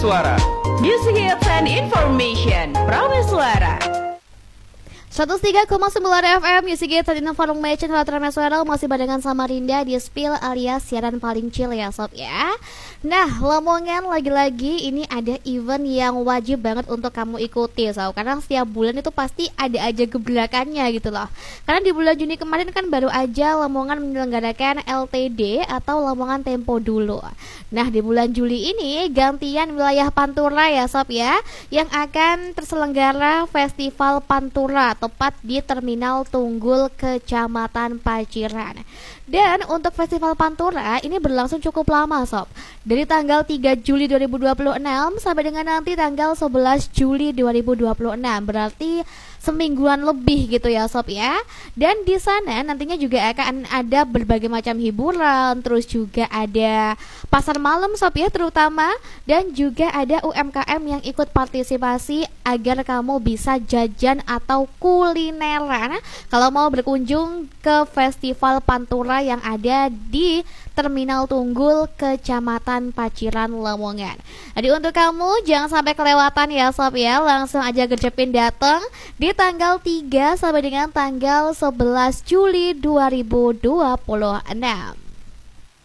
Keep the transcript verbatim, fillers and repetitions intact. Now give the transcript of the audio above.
Suara. Music hits and information. Prameswara. seratus tiga koma sembilan F M Music Hits dan Information Prameswara masih barengan sama Rinda di Spill alias siaran paling chill ya sob ya. Nah, Lamongan lagi-lagi ini ada event yang wajib banget untuk kamu ikuti sob, karena setiap bulan itu pasti ada aja gebrakannya gitu loh. Karena di bulan Juni kemarin kan baru aja Lamongan menyelenggarakan L T D atau Lamongan Tempo dulu. Nah, di bulan Juli ini gantian wilayah Pantura ya sob ya, yang akan terselenggara Festival Pantura tepat di Terminal Tunggul Kecamatan Paciran. Dan untuk Festival Pantura ini berlangsung cukup lama sob, dari tanggal tiga Juli dua ribu dua puluh enam sampai dengan nanti tanggal sebelas Juli dua ribu dua puluh enam, berarti semingguan lebih gitu ya sob ya. Dan di sana nantinya juga akan ada berbagai macam hiburan, terus juga ada pasar malam sob ya terutama, dan juga ada U M K M yang ikut partisipasi agar kamu bisa jajan atau kulineran kalau mau berkunjung ke Festival Pantura yang ada di Terminal Tunggul Kecamatan Paciran Lamongan. Jadi untuk kamu jangan sampai kelewatan ya sob ya, langsung aja gercepin datang di tanggal tiga sampai dengan tanggal sebelas Juli dua ribu dua puluh enam.